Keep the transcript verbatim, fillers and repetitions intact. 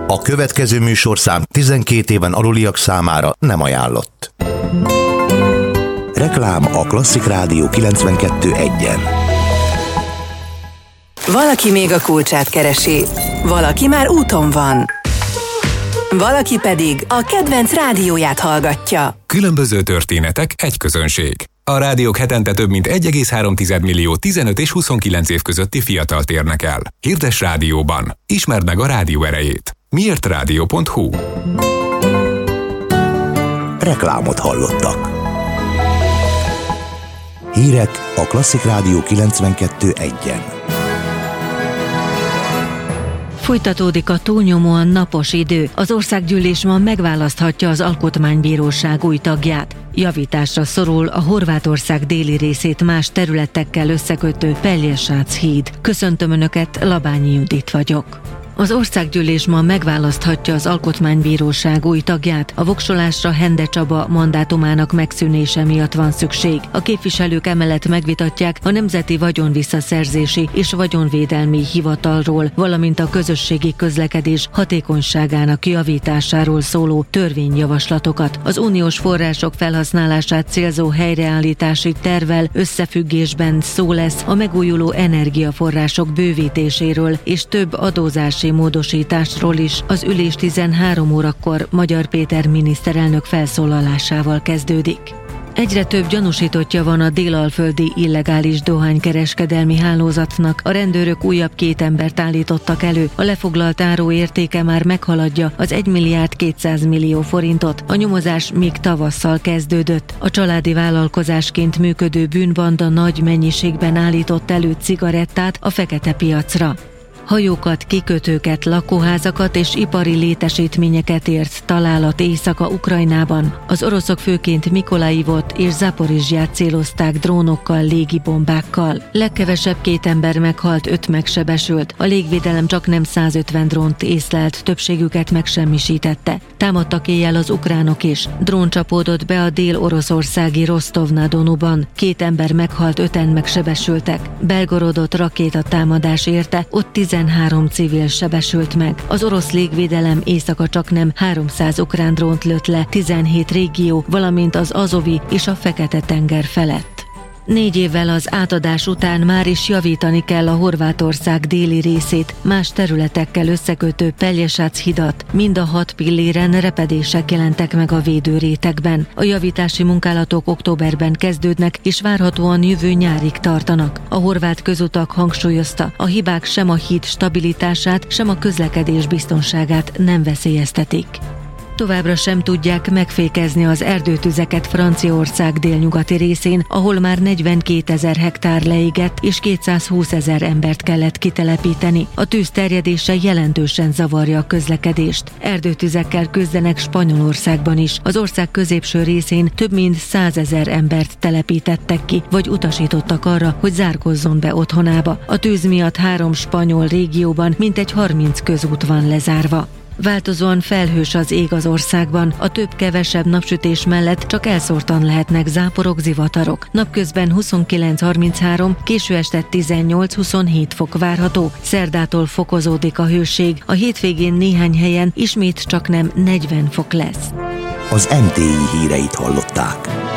A következő műsorszám tizenkét éven aluliak számára nem ajánlott. Reklám a Klasszik Rádió kilencvenkettő egyen. Valaki még a kulcsát keresi, valaki már úton van, valaki pedig a kedvenc rádióját hallgatja. Különböző történetek, egy közönség. A rádiók hetente több mint egy egész három millió tizenöt és huszonkilenc év közötti fiatalt érnek el. Hirdess rádióban. Ismerd meg a rádió erejét. miért rádió pont hu. Reklámot hallottak. Hírek a Klasszik Rádió kilencvenkettő egyen. Folytatódik a túlnyomóan napos idő. Az országgyűlés ma megválaszthatja az Alkotmánybíróság új tagját. Javításra szorul a Horvátország déli részét más területekkel összekötő Pelješac híd. Köszöntöm Önöket, Labányi Judit vagyok. Az országgyűlés ma megválaszthatja az Alkotmánybíróság új tagját. A voksolásra Hende Csaba mandátumának megszűnése miatt van szükség. A képviselők emellett megvitatják a Nemzeti Vagyonvisszaszerzési és Vagyonvédelmi Hivatalról, valamint a közösségi közlekedés hatékonyságának javításáról szóló törvényjavaslatokat. Az uniós források felhasználását célzó helyreállítási tervvel összefüggésben szó lesz a megújuló energiaforrások bővítéséről és több adózási módosításról is. Az ülés tizenhárom órakor Magyar Péter miniszterelnök felszólalásával kezdődik. Egyre több gyanúsítottja van a délalföldi illegális dohánykereskedelmi hálózatnak. A rendőrök újabb két embert állítottak elő. A lefoglalt áru értéke már meghaladja az egy milliárd kétszáz millió forintot. A nyomozás még tavasszal kezdődött. A családi vállalkozásként működő bűnbanda nagy mennyiségben állított elő cigarettát a fekete piacra. Hajókat, kikötőket, lakóházakat és ipari létesítményeket ért találat éjszaka Ukrajnában. Az oroszok főként Mikolajivot és Zaporizsját célozták drónokkal, légibombákkal. Legkevesebb két ember meghalt, öt megsebesült. A légvédelem csaknem százötven drónt észlelt, többségüket megsemmisítette. Támadtak éjjel az ukránok is. Drón csapódott be a dél-oroszországi Rostov-na-Donuban. Két ember meghalt, öten megsebesültek. Belgorodot rakétatámadás érte, ott tizenhárom civil sebesült meg. Az orosz légvédelem éjszaka csaknem háromszáz ukrán drónt lőtt le tizenhét régió, valamint az Azovi és a Fekete-tenger felett. Négy évvel az átadás után már is javítani kell a Horvátország déli részét, más területekkel összekötő Pelješac hidat. Mind a hat pilléren repedések jelentek meg a védőrétegben. A javítási munkálatok októberben kezdődnek, és várhatóan jövő nyárig tartanak. A horvát közutak hangsúlyozta, a hibák sem a híd stabilitását, sem a közlekedés biztonságát nem veszélyeztetik. Továbbra sem tudják megfékezni az erdőtüzeket Franciaország délnyugati részén, ahol már negyvenkétezer hektár leégett és kétszázhúszezer embert kellett kitelepíteni. A tűz terjedése jelentősen zavarja a közlekedést. Erdőtüzekkel küzdenek Spanyolországban is. Az ország középső részén több mint százezer embert telepítettek ki, vagy utasítottak arra, hogy zárkozzon be otthonába. A tűz miatt három spanyol régióban mintegy harminc közút van lezárva. Változóan felhős az ég az országban, a több-kevesebb napsütés mellett csak elszórtan lehetnek záporok, zivatarok. Napközben huszonkilenc harminchárom, késő este tizennyolc-huszonhét fok várható, szerdától fokozódik a hőség, a hétvégén néhány helyen ismét csaknem negyven fok lesz. Az em té i híreit hallották.